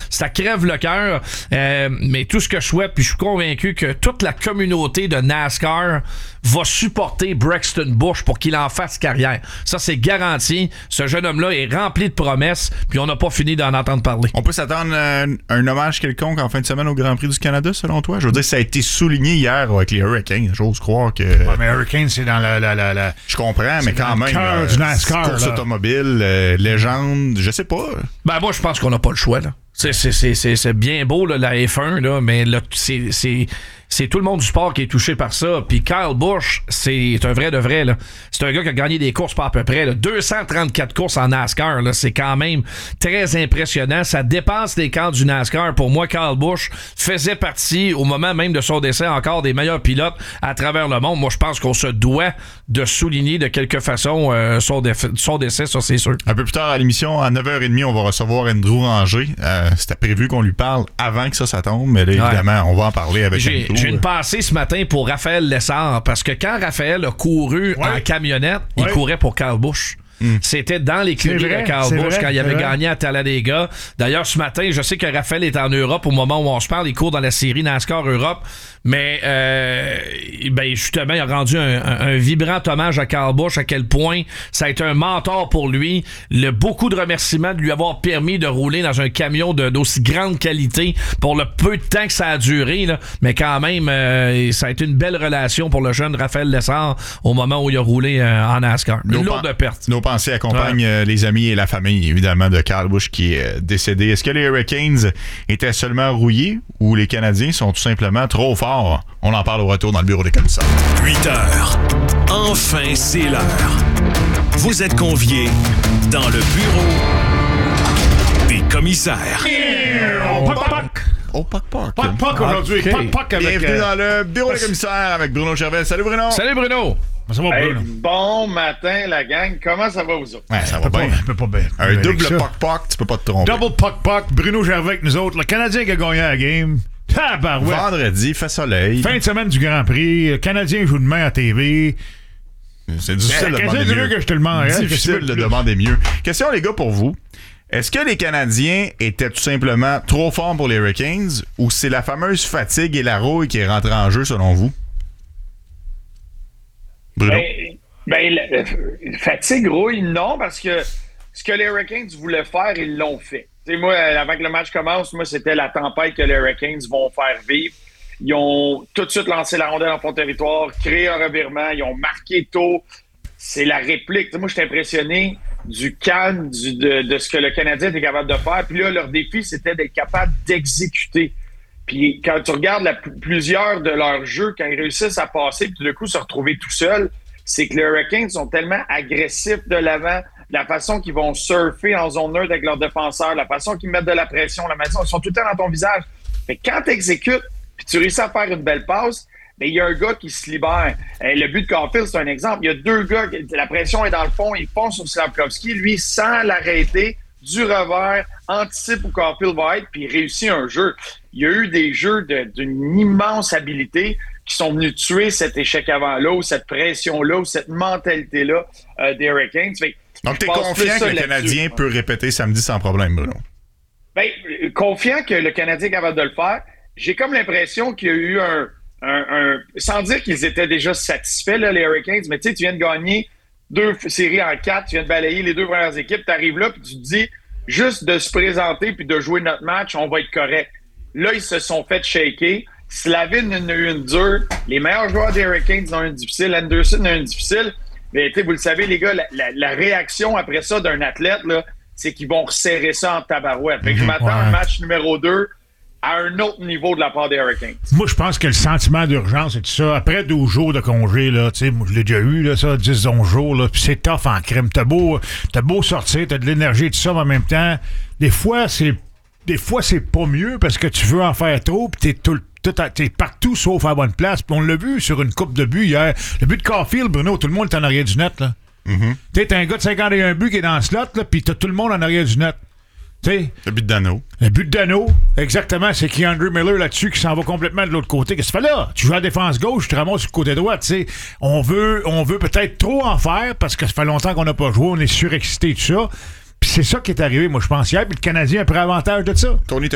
ça crève le cœur. Mais tout ce que je souhaite, puis je suis convaincu que toute la communauté de NASCAR va supporter Braxton Bush pour qu'il en fasse carrière. Ça, c'est garanti. Ce jeune homme-là est rempli de promesses, puis on n'a pas fini d'en entendre parler. On peut s'attendre à un hommage quelconque en fin de semaine au Grand Prix du Canada, selon toi? Je veux dire, ça a été souligné hier avec les Hurricanes. J'ose croire que... Ouais, mais Hurricanes, c'est dans la... Je comprends, mais quand même... cœur du NASCAR, course automobile, légende, je sais pas. Ben, moi, je pense qu'on n'a pas le choix, là. C'est bien beau, là, la F1, là, mais là, c'est tout le monde du sport qui est touché par ça. Puis Kyle Busch, c'est un vrai de vrai, là. C'est un gars qui a gagné des courses pas à peu près, là. 234 courses en NASCAR, là. C'est quand même très impressionnant. Ça dépasse les camps du NASCAR. Pour moi, Kyle Busch faisait partie, au moment même de son décès, encore des meilleurs pilotes à travers le monde. Moi, je pense qu'on se doit de souligner de quelque façon son décès, ça, c'est sûr. Un peu plus tard à l'émission, à 9h30, on va recevoir Andrew Ranger. C'était prévu qu'on lui parle avant que ça tombe, mais là, évidemment, on va en parler avec Andrew. J'ai une pensée ce matin pour Raphaël Lessard, parce que quand Raphaël a couru en camionnette, il courait pour Kyle Busch. C'était dans l'écurie de Kyle Busch quand il avait gagné à Talladega. D'ailleurs, ce matin, je sais que Raphaël est en Europe au moment où on se parle. Il court dans la série NASCAR Europe. Mais justement, il a rendu un vibrant hommage à Kyle Busch, à quel point ça a été un mentor pour lui. Beaucoup de remerciements de lui avoir permis de rouler dans un camion d'aussi grande qualité pour le peu de temps que ça a duré. Là. Mais quand même, ça a été une belle relation pour le jeune Raphaël Lessard au moment où il a roulé en NASCAR. Une lourde perte. Nos pensées accompagnent les amis et la famille, évidemment, de Kyle Busch qui est décédé. Est-ce que les Hurricanes étaient seulement rouillés ou les Canadiens sont tout simplement trop forts? On en parle au retour dans le bureau des commissaires. 8 heures. Enfin, c'est l'heure. Vous êtes conviés dans le bureau des commissaires. Oh, Poc aujourd'hui. Okay. Poc avec... Bienvenue dans le bureau des commissaires avec Bruno Gervais. Salut Bruno! Salut Bruno! Ça va, Bruno? Bon matin, la gang. Comment ça va, vous autres? Ouais, ça va bien. Je peux pas bien. Un double Poc, tu peux pas te tromper. Double Poc. Bruno Gervais avec nous autres. Le Canadien qui a gagné la game. Tabarouette. Vendredi, fait soleil. Fin de semaine du Grand Prix. Le Canadien joue demain à TV. C'est difficile de demander mieux. Que je te le demande, difficile de demander mieux. Question, les gars, pour vous. Est-ce que les Canadiens étaient tout simplement trop forts pour les Hurricanes ou c'est la fameuse fatigue et la rouille qui est rentrée en jeu, selon vous? Bruno? Fatigue, rouille, non, parce que ce que les Hurricanes voulaient faire, ils l'ont fait. T'sais, moi, avant que le match commence, c'était la tempête que les Hurricanes vont faire vivre. Ils ont tout de suite lancé la rondelle dans son territoire, créé un revirement, ils ont marqué tôt. C'est la réplique. T'sais, moi, je suis impressionné du calme de ce que le Canadien était capable de faire. Puis là, leur défi, c'était d'être capable d'exécuter. Puis quand tu regardes plusieurs de leurs jeux, quand ils réussissent à passer, puis tout d'un coup se retrouver tout seuls, c'est que les Hurricanes sont tellement agressifs de l'avant, la façon qu'ils vont surfer en zone neutre avec leurs défenseurs, la façon qu'ils mettent de la pression, la façon ils sont tout le temps dans ton visage. Mais quand tu exécutes, puis tu réussis à faire une belle passe, il y a un gars qui se libère. Le but de Caulfield, c'est un exemple. Il y a deux gars, la pression est dans le fond, ils foncent sur Slafkovský. Lui, sans l'arrêter, du revers, anticipe où Caulfield va être, puis il réussit un jeu. Il y a eu des jeux d'une immense habilité qui sont venus tuer cet échec avant-là, ou cette pression-là, ou cette mentalité-là des Hurricanes. Donc, tu es confiant que le Canadien peut répéter samedi sans problème, Bruno? Confiant que le Canadien est capable de le faire. J'ai comme l'impression qu'il y a eu un sans dire qu'ils étaient déjà satisfaits, là, les Hurricanes, mais tu sais, tu viens de gagner 2 séries en 4, tu viens de balayer les 2 premières équipes, tu arrives là, puis tu te dis, juste de se présenter puis de jouer notre match, on va être correct. Là, ils se sont fait shaker. Slavin en a eu une dure. Les meilleurs joueurs des Hurricanes en ont une difficile. Anderson en a une difficile. Mais vous le savez, les gars, la réaction après ça d'un athlète, là, c'est qu'ils vont resserrer ça en tabarouette. Fait que je m'attends à un match numéro 2 à un autre niveau de la part des Hurricanes. Moi, je pense que le sentiment d'urgence et tout ça, après 12 jours de congé, là, tu sais, moi, je l'ai déjà eu, là, ça, 10-11 jours, là, puis c'est tough en crème. T'as beau sortir, t'as de l'énergie et tout ça, mais en même temps, des fois, c'est pas mieux parce que tu veux en faire trop, puis t'es partout sauf à la bonne place. Puis on l'a vu sur une coupe de buts hier. Le but de Caulfield, Bruno, tout le monde est en arrière du net, là. Mm-hmm. T'as un gars de 51 buts qui est dans le slot, là, puis t'as tout le monde en arrière du net. T'sais, le but de Dano. Le but de Dano, exactement, c'est Keandre Miller là-dessus qui s'en va complètement de l'autre côté. Qu'est-ce que tu fais là? Tu joues à la défense gauche, tu te ramasses sur le côté droit. T'sais. On veut peut-être trop en faire parce que ça fait longtemps qu'on n'a pas joué, on est surexcité tout ça. Puis c'est ça qui est arrivé, moi, je pense, hier. Puis le Canadien a pris avantage de ça. Tony,